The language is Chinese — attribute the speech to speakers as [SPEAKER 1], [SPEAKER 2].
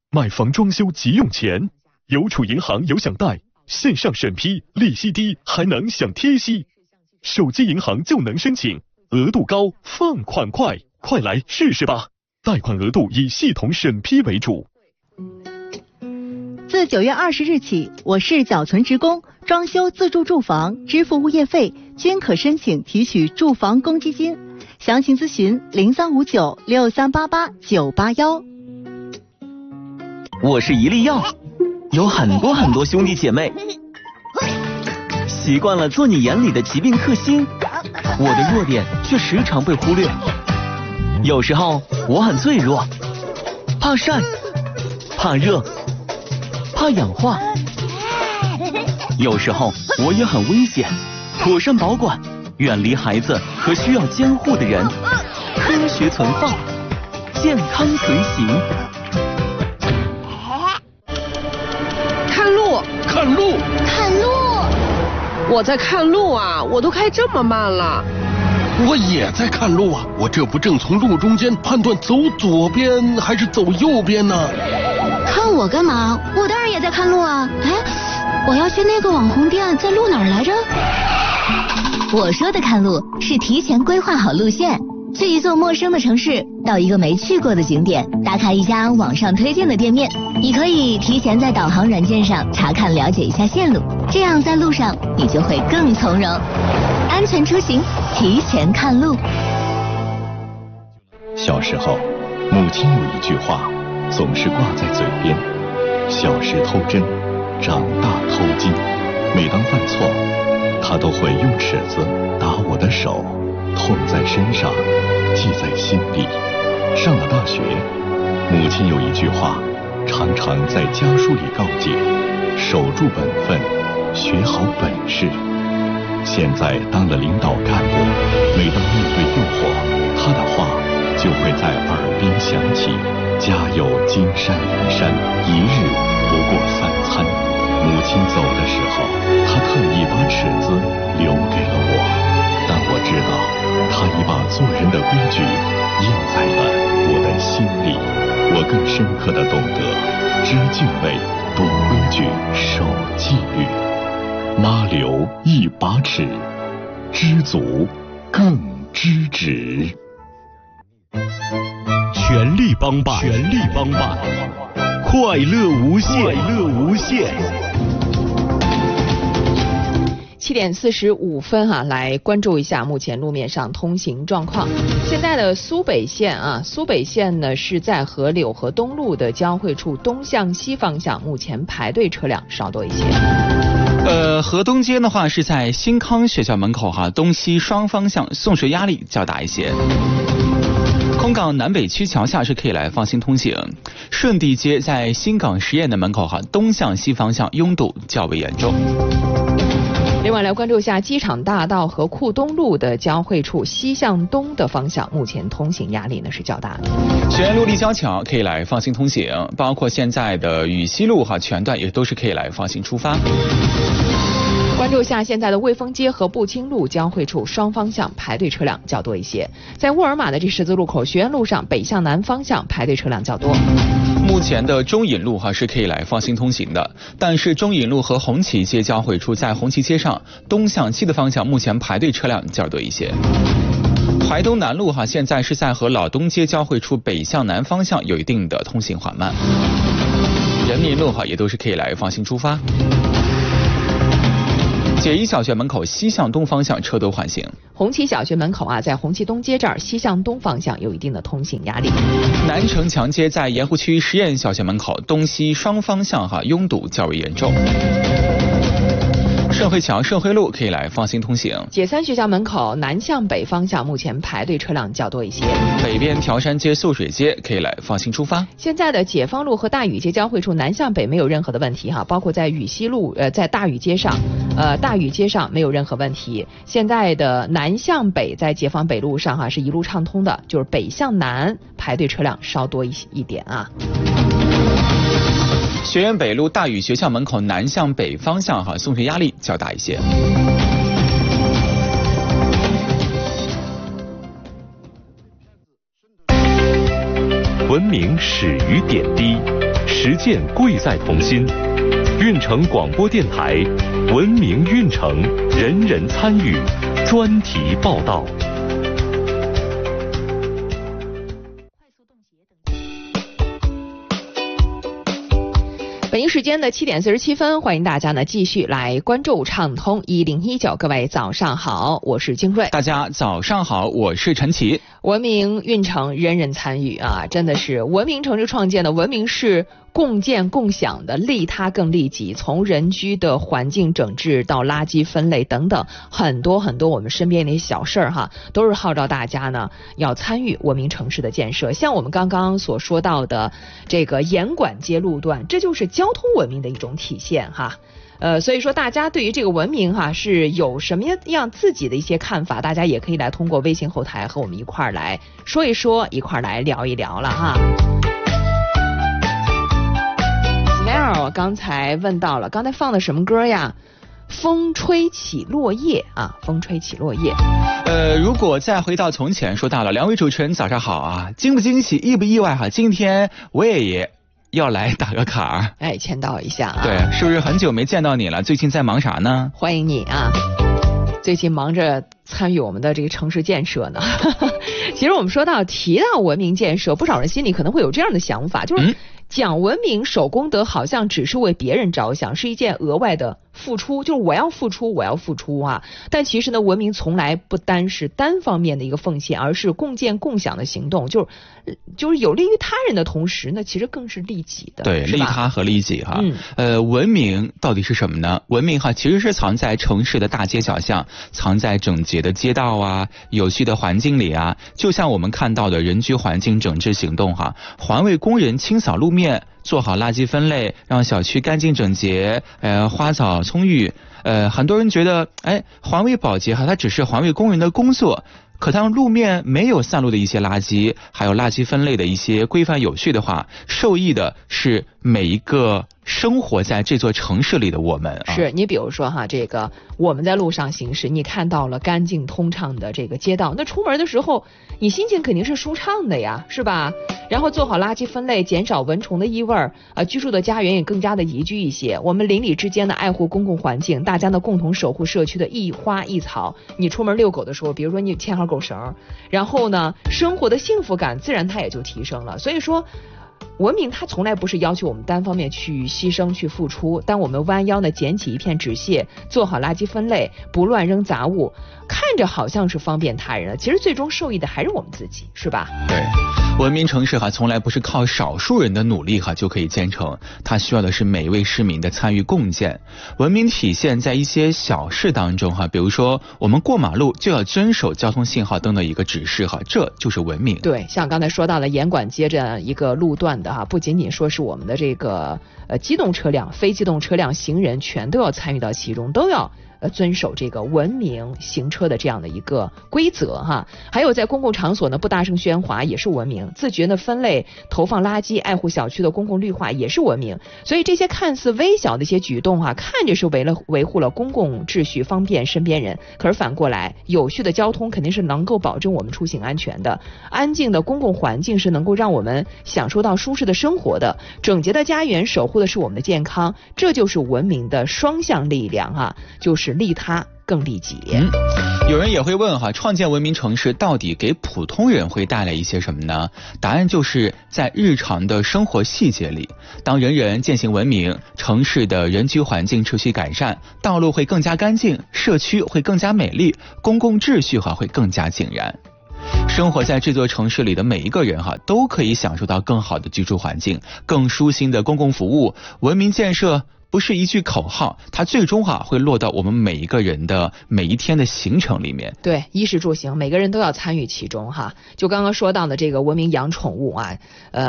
[SPEAKER 1] 买房装修急用钱，邮储银行有享贷，线上审批，利息低，还能享贴息。手机银行就能申请，额度高，放款快，快来试试吧！贷款额度以系统审批为主。
[SPEAKER 2] 自9月20日起，我市缴存职工装修自住住房支付物业费均可申请提取住房公积金。详情咨询03596388-981。
[SPEAKER 3] 我是一粒药，有很多兄弟姐妹，习惯了做你眼里的疾病克星，我的弱点却时常被忽略。有时候我很脆弱，怕晒，怕热，怕氧化。有时候我也很危险，妥善保管，远离孩子和需要监护的人，科学存放，健康随行。
[SPEAKER 4] 看路！我在看路啊，我都开这么慢了。
[SPEAKER 5] 我也在看路啊，我这不正从路中间判断走左边还是走右边呢？
[SPEAKER 6] 看我干嘛？我当然也在看路啊。哎，我要去那个网红店，在路哪儿来着？我说的看路是提前规划好路线，去一座陌生的城市，到一个没去过的景点，打卡一家网上推荐的店面。你可以提前在导航软件上查看了解一下线路，这样在路上你就会更从容。安全出行，提前看路。
[SPEAKER 7] 小时候，母亲有一句话总是挂在嘴边：小时偷针，长大偷金。每当犯错，她都会用尺子打我的手，痛在身上，记在心底。上了大学，母亲有一句话常常在家书里告诫：守住本分，学好本事。现在当了领导干部，每当面对诱惑，他的话就会在耳边响起：家有金山银山，一日不过三餐。母亲走的时候，她特意把尺子留给了我，但我知道她已把做人的规矩印在了我的心里。我更深刻地懂得知敬畏，懂规矩，守纪律。妈留一把尺，知足更知止。
[SPEAKER 1] 全力帮办，快乐无限。
[SPEAKER 8] 7点45分来关注一下目前路面上通行状况。现在的苏北线呢是在和柳河东路的交汇处东向西方向，目前排队车辆稍多一些。
[SPEAKER 9] 河东街的话是在新康学校门口东西双方向送水压力较大一些。空港南北区桥下是可以来放心通行。顺地街在新港实验的门口东向西方向拥堵较为严重。
[SPEAKER 8] 另外来关注一下机场大道和库东路的交汇处西向东的方向，目前通行压力呢是较大的。
[SPEAKER 9] 学院路立交桥可以来放心通行，包括现在的禹西路全段也都是可以来放心出发。
[SPEAKER 8] 关注一下现在的卫风街和步青路交汇处双方向排队车辆较多一些。在沃尔玛的这十字路口学院路上北向南方向排队车辆较多。
[SPEAKER 9] 目前的中引路是可以来放心通行的，但是中引路和红旗街交汇处在红旗街上东向西的方向目前排队车辆较多一些。淮东南路现在是在和老东街交汇处北向南方向有一定的通行缓慢。人民路也都是可以来放心出发。解一小学门口西向东方向车多缓行。
[SPEAKER 8] 红旗小学门口在红旗东街这儿西向东方向有一定的通行压力。
[SPEAKER 9] 南城墙街在盐湖区实验小学门口东西双方向拥堵较为严重。顺汇桥顺汇路可以来放心通行。
[SPEAKER 8] 解三学校门口南向北方向目前排队车辆较多一些。
[SPEAKER 9] 北边条山街秀水街可以来放心出发。
[SPEAKER 8] 现在的解放路和大禹街交汇处南向北没有任何的问题包括在禹西路在大禹街上没有任何问题。现在的南向北在解放北路上是一路畅通的，就是北向南排队车辆稍多一点
[SPEAKER 9] 学院北路大禹学校门口南向北方向送水压力较大一些。
[SPEAKER 1] 文明始于点滴， 实践贵在同心。运城广播电台，文明运城，人人参与，专题报道。
[SPEAKER 8] 北京时间的7点47分，欢迎大家呢继续来关注畅通1019。各位早上好，我是金瑞。
[SPEAKER 9] 大家早上好，我是陈奇。
[SPEAKER 8] 文明运城，人人参与啊，真的是文明城市创建的文明是共建共享的，利他更利己。从人居的环境整治到垃圾分类等等，很多我们身边的小事儿哈，都是号召大家呢要参与文明城市的建设。像我们刚刚所说到的这个严管街路段，这就是交通文明的一种体现哈。所以说大家对于这个文明哈是有什么样自己的一些看法，大家也可以来通过微信后台和我们一块儿来说一说，一块儿来聊一聊了哈。我刚才问到了，刚才放的什么歌呀？风吹起落叶啊，风吹起落叶。
[SPEAKER 9] 如果再回到从前，说到了两位主持人早上好啊，惊不惊喜，意不意外哈？今天我也要来打个卡儿，
[SPEAKER 8] 哎，签到一下啊。
[SPEAKER 9] 对，是不是很久没见到你了？最近在忙啥呢？
[SPEAKER 8] 欢迎你啊。最近忙着参与我们的这个城市建设呢。其实我们提到文明建设，不少人心里可能会有这样的想法，就是讲文明守公德好像只是为别人着想，是一件额外的付出，就是我要付出啊。但其实呢，文明从来不单是单方面的一个奉献，而是共建共享的行动，就是有利于他人的同时呢，其实更是利己的。
[SPEAKER 9] 对，利他和利己哈。文明到底是什么呢？文明哈其实是藏在城市的大街小巷，藏在整洁的街道啊，有序的环境里啊。就像我们看到的人居环境整治行动哈，环卫工人清扫路面，做好垃圾分类，让小区干净整洁，花草葱郁。很多人觉得，环卫保洁哈，它只是环卫工人的工作。可当路面没有散落的一些垃圾，还有垃圾分类的一些规范有序的话，受益的是每一个生活在这座城市里的我们啊。
[SPEAKER 8] 是，你比如说哈，这个我们在路上行驶，你看到了干净通畅的这个街道，那出门的时候你心情肯定是舒畅的呀，是吧？然后做好垃圾分类，减少蚊虫的异味，居住的家园也更加的宜居一些。我们邻里之间的爱护公共环境，大家呢共同守护社区的一花一草。你出门遛狗的时候，比如说你牵好狗绳，然后呢生活的幸福感自然它也就提升了。所以说文明它从来不是要求我们单方面去牺牲去付出，当我们弯腰呢捡起一片纸屑，做好垃圾分类，不乱扔杂物，看着好像是方便他人了，其实最终受益的还是我们自己，是吧？
[SPEAKER 9] 对，文明城市哈从来不是靠少数人的努力哈就可以建成，它需要的是每一位市民的参与共建。文明体现在一些小事当中哈，比如说我们过马路就要遵守交通信号灯的一个指示哈，这就是文明。
[SPEAKER 8] 对，像刚才说到的严管街这样一个路段的哈，不仅仅说是我们的这个机动车辆、非机动车辆、行人全都要参与到其中，都要遵守这个文明行车的这样的一个规则哈。还有在公共场所呢不大声喧哗也是文明，自觉的分类投放垃圾，爱护小区的公共绿化也是文明。所以这些看似微小的一些举动哈，看着是维护了公共秩序，方便身边人，可是反过来有序的交通肯定是能够保证我们出行安全的，安静的公共环境是能够让我们享受到舒适的生活的，整洁的家园守护的是我们的健康，这就是文明的双向力量啊，就是利他更利己。
[SPEAKER 9] 有人也会问哈，创建文明城市到底给普通人会带来一些什么呢？答案就是在日常的生活细节里，当人人践行文明，城市的人居环境持续改善，道路会更加干净，社区会更加美丽，公共秩序会更加井然。生活在这座城市里的每一个人都可以享受到更好的居住环境，更舒心的公共服务。文明建设不是一句口号，它最终会落到我们每一个人的每一天的行程里面。
[SPEAKER 8] 对，衣食住行每个人都要参与其中哈。就刚刚说到的这个文明养宠物啊，